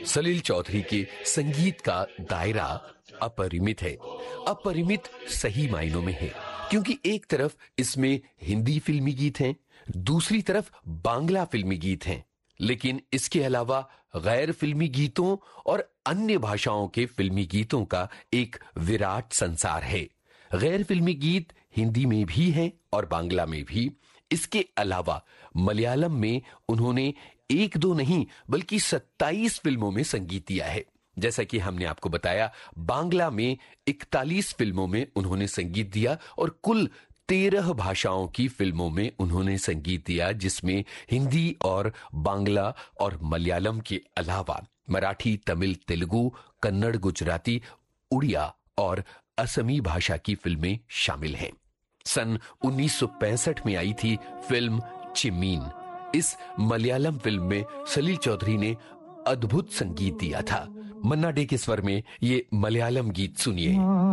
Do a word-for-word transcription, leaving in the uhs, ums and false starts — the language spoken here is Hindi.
सलील चौधरी के संगीत का दायरा अपरिमित है। अपरिमित सही मायनों में है, क्योंकि एक तरफ इसमें हिंदी फिल्मी गीत हैं, दूसरी तरफ बांग्ला फिल्मी गीत हैं, लेकिन इसके अलावा गैर फिल्मी गीतों और अन्य भाषाओं के फिल्मी गीतों का एक विराट संसार है। गैर फिल्मी गीत हिंदी में भी हैं और बांग्ला में भी। इसके अलावा मलयालम में उन्होंने एक दो नहीं बल्कि सत्ताईस फिल्मों में संगीत दिया है। जैसा कि हमने आपको बताया, बांग्ला में इकतालीस फिल्मों में उन्होंने संगीत दिया और कुल तेरह भाषाओं की फिल्मों में उन्होंने संगीत दिया, जिसमें हिंदी और बांग्ला और मलयालम के अलावा मराठी, तमिल, तेलुगु, कन्नड़, गुजराती, उड़िया और असमी भाषा की फिल्में शामिल हैं। सन उन्नीस सौ पैंसठ में आई थी फिल्म चिमीन। इस मलयालम फिल्म में सलील चौधरी ने अद्भुत संगीत दिया था। मन्ना डे के स्वर में ये मलयालम गीत सुनिए।